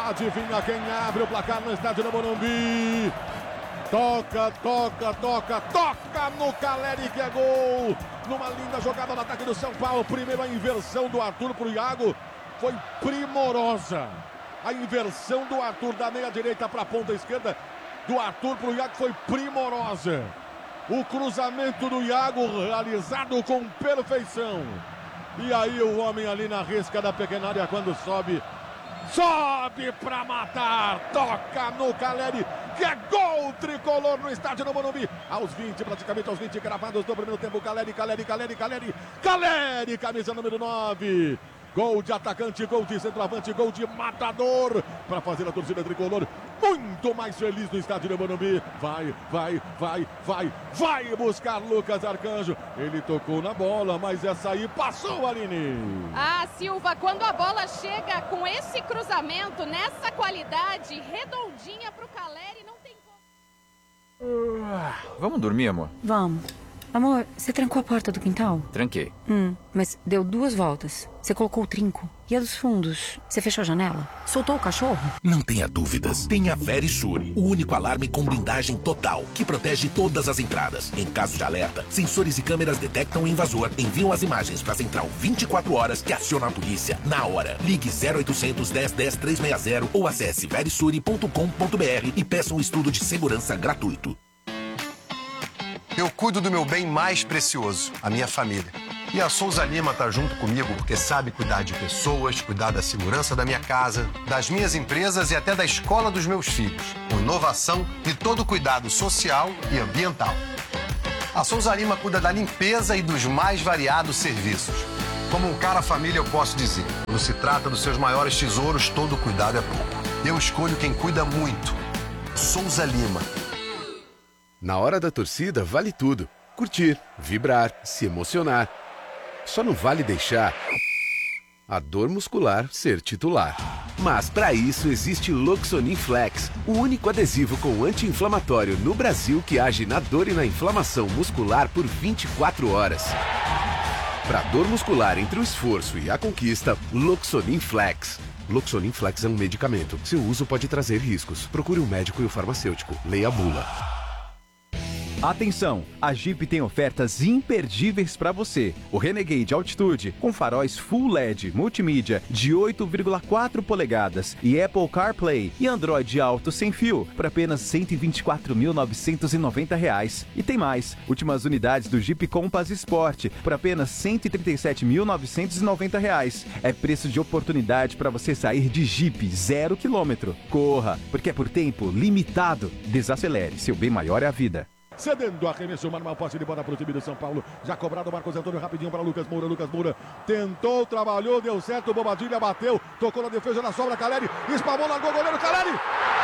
Adivinha quem abre o placar no estádio do Morumbi? Toca no Caleri, que é gol. Numa linda jogada no ataque do São Paulo. Primeiro a inversão do Arthur pro Iago foi primorosa. A inversão do Arthur da meia direita para a ponta esquerda, do Arthur pro Iago, foi primorosa. O cruzamento do Iago realizado com perfeição. E aí o homem ali na risca da pequena área, quando sobe para matar, toca no Caleri, que é gol tricolor no estádio do Morumbi. Praticamente aos 20 gravados do primeiro tempo, Caleri, camisa número 9. Gol de atacante, gol de centroavante, gol de matador, para fazer a torcida tricolor muito mais feliz no estádio do Morumbi. Vai buscar Lucas Arcanjo. Ele tocou na bola, mas essa aí passou, Aline. Ah, Silva, quando a bola chega com esse cruzamento, nessa qualidade, redondinha pro Caleri, não tem como. Vamos dormir, amor? Vamos. Amor, você trancou a porta do quintal? Tranquei. Mas deu 2 voltas. Você colocou o trinco. E a dos fundos? Você fechou a janela? Soltou o cachorro? Não tenha dúvidas. Tenha Verisure, o único alarme com blindagem total, que protege todas as entradas. Em caso de alerta, sensores e câmeras detectam o invasor, enviam as imagens para a central 24 horas, que aciona a polícia na hora. Ligue 0800 10 10 360 ou acesse verisure.com.br e peça um estudo de segurança gratuito. Eu cuido do meu bem mais precioso, a minha família. E a Souza Lima tá junto comigo porque sabe cuidar de pessoas, cuidar da segurança da minha casa, das minhas empresas e até da escola dos meus filhos. Com inovação e todo cuidado social e ambiental. A Souza Lima cuida da limpeza e dos mais variados serviços. Como um cara família, eu posso dizer, quando se trata dos seus maiores tesouros, todo cuidado é pouco. Eu escolho quem cuida muito. Souza Lima. Na hora da torcida, vale tudo. Curtir, vibrar, se emocionar. Só não vale deixar a dor muscular ser titular. Mas para isso existe Loxonin Flex, o único adesivo com anti-inflamatório no Brasil que age na dor e na inflamação muscular por 24 horas. Para dor muscular entre o esforço e a conquista, Loxonin Flex. Loxonin Flex é um medicamento. Seu uso pode trazer riscos. Procure um médico e o farmacêutico. Leia a bula. Atenção, a Jeep tem ofertas imperdíveis para você. O Renegade Altitude com faróis Full LED multimídia de 8,4 polegadas e Apple CarPlay e Android Auto sem fio por apenas R$ 124.990. E tem mais, últimas unidades do Jeep Compass Sport por apenas R$ 137.990. É preço de oportunidade para você sair de Jeep 0 km. Corra, porque é por tempo limitado. Desacelere, seu bem maior é a vida. Cedendo, arremesso, manual, passe de bola para o time do São Paulo. Já cobrado, Marcos Antônio rapidinho para Lucas Moura. Tentou, trabalhou, deu certo, Bobadilha bateu, tocou na defesa, na sobra, Caleri, espalmou, largou o goleiro, Caleri!